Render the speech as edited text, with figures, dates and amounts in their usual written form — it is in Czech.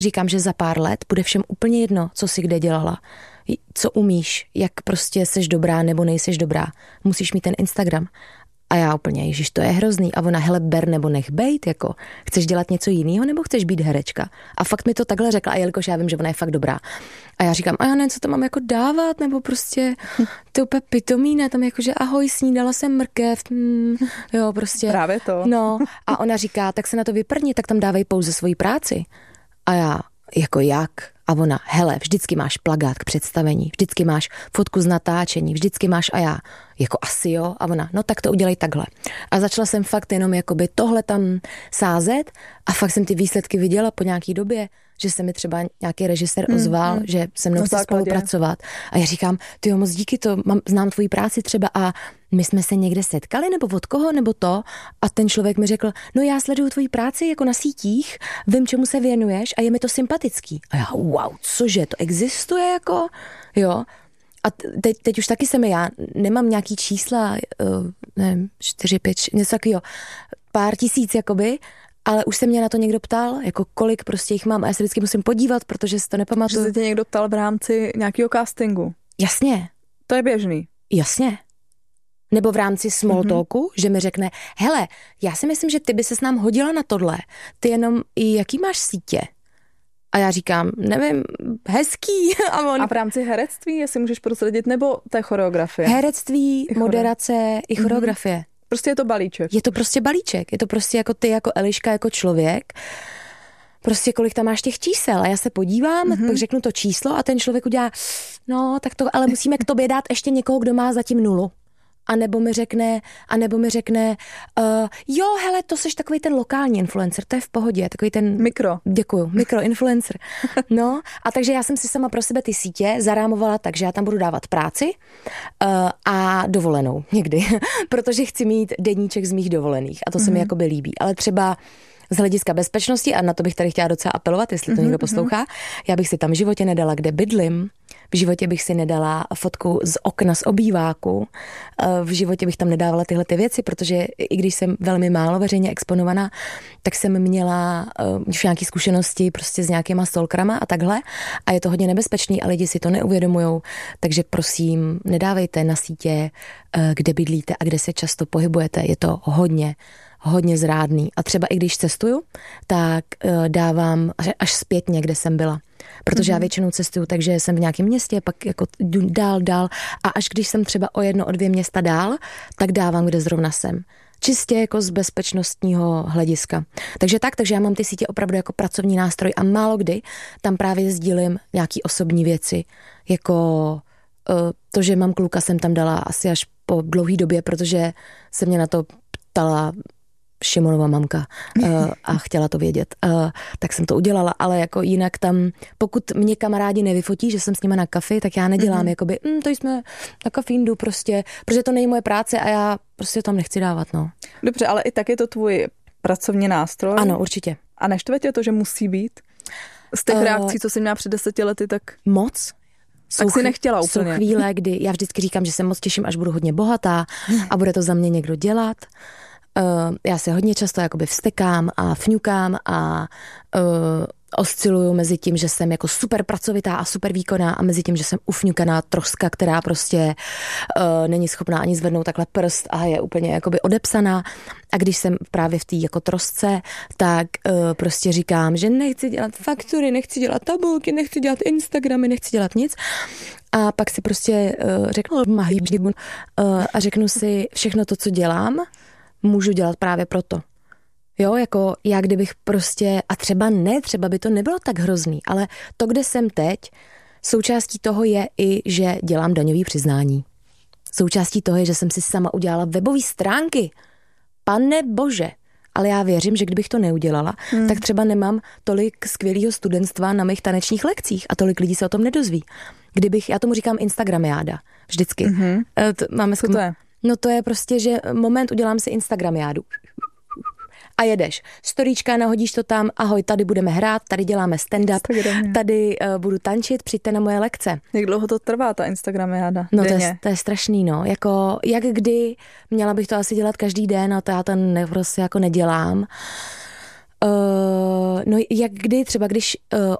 Říkám, že za pár let bude všem úplně jedno, co jsi kde dělala, co umíš, jak prostě seš dobrá nebo nejseš dobrá. Musíš mít ten Instagram. A já úplně, ježiš, to je hrozný. A ona, hele, ber nebo nech bejt, jako, chceš dělat něco jiného nebo chceš být herečka? A fakt mi to takhle řekla, a jelikož já vím, že ona je fakt dobrá. A já říkám, a já nevím, co to mám jako dávat, nebo prostě to úplně pitomí, ne, tam jako, že ahoj, snídala jsem mrkev, jo, prostě. Právě to. No, a ona říká, tak se na to vyprdni, tak tam dávej pouze svoji práci. A já, jako jak? A ona, hele, vždycky máš plakát k představení, vždycky máš fotku z natáčení, vždycky máš a já, jako asi jo. A ona, no tak to udělej takhle. A začala jsem fakt jenom jakoby tohle tam sázet a fakt jsem ty výsledky viděla po nějaký době, že se mi třeba nějaký režisér ozval, že se mnou chce spolupracovat. A já říkám, tyjo, moc díky, znám tvoji práci třeba a my jsme se někde setkali, nebo od koho, nebo to. A ten člověk mi řekl, no já sleduju tvoji práci jako na sítích, vím, čemu se věnuješ a je mi to sympatický. A já, wow, cože, to existuje jako, jo. A teď už taky já nemám nějaký čísla, nevím, 4, 5, něco takového, pár tisíc jakoby, ale už se mě na to někdo ptal, jako kolik prostě jich mám a já se vždycky musím podívat, protože si to nepamatuju. Že se tě někdo ptal v rámci nějakého castingu. Jasně. To je běžný. Jasně. Nebo v rámci small talku, že mi řekne, hele, já si myslím, že ty by ses nám hodila na tohle, ty jenom i jaký máš sítě? A já říkám, nevím, hezký. A v rámci herectví, jestli můžeš prozradit, nebo té choreografie? Herectví, moderace i choreografie. Prostě je to balíček. Je to prostě balíček. Je to prostě jako ty, jako Eliška, jako člověk. Prostě kolik tam máš těch čísel. A já se podívám, pak řeknu to číslo a ten člověk udělá, no, tak to, ale musíme k tobě dát ještě někoho, kdo má zatím 0. A nebo mi řekne, jo, hele, to seš takový ten lokální influencer, to je v pohodě, takový ten... Mikroinfluencer. No, a takže já jsem si sama pro sebe ty sítě zarámovala tak, že já tam budu dávat práci a dovolenou někdy, protože chci mít deníček z mých dovolených a to se mi jakoby líbí. Ale třeba z hlediska bezpečnosti, a na to bych tady chtěla docela apelovat, jestli to někdo poslouchá, já bych si tam v životě nedala, kde bydlím, v životě bych si nedala fotku z okna z obýváku, v životě bych tam nedávala tyhle ty věci, protože i když jsem velmi málo veřejně exponovaná, tak jsem měla už nějaké zkušenosti prostě s nějakýma stalkerama a takhle a je to hodně nebezpečný a lidi si to neuvědomujou, takže prosím, nedávejte na sítě, kde bydlíte a kde se často pohybujete, je to hodně zrádný. A třeba i když cestuju, tak dávám až zpětně, kde jsem byla. Protože já většinou cestuju, takže jsem v nějakém městě, pak jako dál a až když jsem třeba o 1, o 2 města dál, tak dávám, kde zrovna jsem. Čistě jako z bezpečnostního hlediska. Takže já mám ty sítě opravdu jako pracovní nástroj a málo kdy tam právě sdílím nějaký osobní věci. Jako to, že mám kluka, jsem tam dala asi až po dlouhý době, protože se mě na to ptala Šimonova mamka a chtěla to vědět. Tak jsem to udělala, ale jako jinak tam, pokud mě kamarádi nevyfotí, že jsem s nima na kafi, tak já nedělám jakoby, to jsme na kafíndu prostě, protože to není moje práce a já prostě tam nechci dávat, no. Dobře, ale i tak je to tvůj pracovní nástroj? Ano, určitě. A neštve tě to, že musí být? Z těch reakcí, co jsi měla před 10 lety, tak... Moc? Tak si nechtěla úplně. Jsou chvíle, kdy já vždycky říkám, že se moc těším, až budu hodně bohatá a bude to za mě někdo dělat. Já se hodně často jakoby vztekám a fňukám a osciluju mezi tím, že jsem jako super pracovitá a super výkonná a mezi tím, že jsem ufňukaná troska, která prostě není schopná ani zvednout takhle prst a je úplně jakoby odepsaná. A když jsem právě v té jako trosce, tak prostě říkám, že nechci dělat faktury, nechci dělat tabulky, nechci dělat Instagramy, nechci dělat nic. A pak si prostě řeknu a řeknu si všechno to, co dělám, můžu dělat právě proto. Jo, jako já kdybych prostě, a třeba by to nebylo tak hrozný, ale to, kde jsem teď, součástí toho je i, že dělám daňový přiznání. Součástí toho je, že jsem si sama udělala webové stránky. Pane bože. Ale já věřím, že kdybych to neudělala, tak třeba nemám tolik skvělého studentstva na mých tanečních lekcích a tolik lidí se o tom nedozví. Já tomu říkám Instagramiáda. Vždycky. Máme Co to je? No to je prostě, že moment udělám si Instagramiádu. A jedeš. Storíčka, nahodíš to tam, ahoj, tady budeme hrát, tady děláme stand-up, tady budu tančit, přijďte na moje lekce. Jak dlouho to trvá, ta Instagramiáda? No to je strašný, no. Jako, jak kdy, měla bych to asi dělat každý den, a to já to prostě jako nedělám. No jak kdy, třeba když